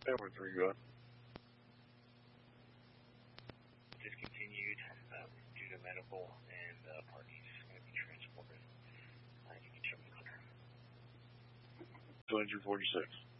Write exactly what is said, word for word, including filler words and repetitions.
Over three, go ahead. Discontinued um, due to medical and uh, parties going to be transported. Uh, you can show me the letter. twenty-two forty-six.